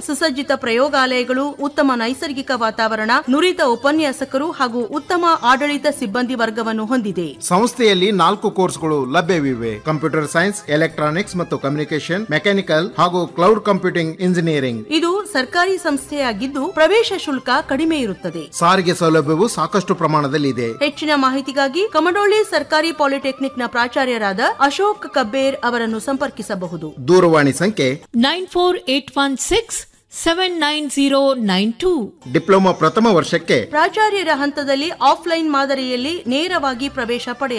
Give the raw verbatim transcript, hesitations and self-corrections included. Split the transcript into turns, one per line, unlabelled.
ಸುಸಜ್ಜಿತ ಪ್ರಯೋಗಾಲಯಗಳು, ಉತ್ತಮ ನೈಸರ್ಗಿಕ ವಾತಾವರಣ, ನುರಿತ ಉಪನ್ಯಾಸಕರು ಹಾಗೂ ಉತ್ತಮ ಆಡಳಿತ ಸಿಬ್ಬಂದಿ ವರ್ಗವನ್ನು ಹೊಂದಿದೆ.
ಸಂಸ್ಥೆಯಲ್ಲಿ ನಾಲ್ಕು ಕೋರ್ಸ್ಗಳು ಲಭ್ಯವಿವೆ: ಕಂಪ್ಯೂಟರ್ ಸೈನ್ಸ್, ಎಲೆಕ್ಟ್ರಾನಿಕ್ಸ್ ಮತ್ತು ಕಮ್ಯುನಿಕೇಶನ್, ಮೆಕ್ಯಾನಿಕಲ್ ಹಾಗೂ ಕ್ಲೌಡ್ ಕಂಪ್ಯೂಟಿಂಗ್ ಇಂಜಿನಿಯರಿಂಗ್.
ಇದು ಸರ್ಕಾರಿ ಸಂಸ್ಥೆಯಾಗಿದ್ದು ಪ್ರವೇಶ ಶುಲ್ಕ ಕಡಿಮೆ ಇರುತ್ತದೆ.
ಸಾರಿಗೆ ಸೌಲಭ್ಯವು ಸಾಕಷ್ಟು ಪ್ರಮಾಣದಲ್ಲಿದೆ.
ಹೆಚ್ಚಿನ ಮಾಹಿತಿಗಾಗಿ ಕಮಡೋಳ್ಳಿ ಸರ್ಕಾರಿ ಪಾಲಿಟೆಕ್ನಿಕ್ ನ ಪ್ರಾಚಾರ್ಯರಾದ ಅಶೋಕ್ ಕಬ್ಬೇರ್ ಅವರನ್ನು ಸಂಪರ್ಕಿಸಬಹುದು.
ದೂರವಾಣಿ ಸಂಖ್ಯೆ
nine four eight one six seven nine zero nine two.
Diploma ಪ್ರಥಮ ವರ್ಷಕ್ಕೆ
ಪ್ರಾಚಾರ್ಯರ ಹಂತದಲ್ಲಿ ಆಫ್ಲೈನ್ ಮಾದರಿಯಲ್ಲಿ ನೇರವಾಗಿ ಪ್ರವೇಶ ಪಡೆಯ